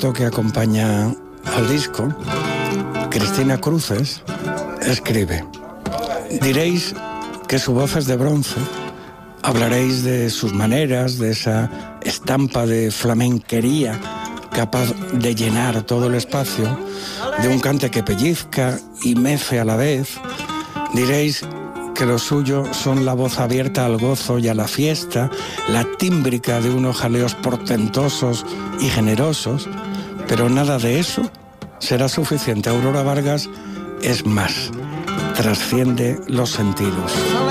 foto que acompaña al disco, Cristina Cruces escribe: diréis que su voz es de bronce, hablaréis de sus maneras, de esa estampa de flamenquería capaz de llenar todo el espacio, de un cante que pellizca y mece a la vez. Diréis que lo suyo son la voz abierta al gozo y a la fiesta, la tímbrica de unos jaleos portentosos y generosos, pero nada de eso será suficiente. Aurora Vargas es más, trasciende los sentidos.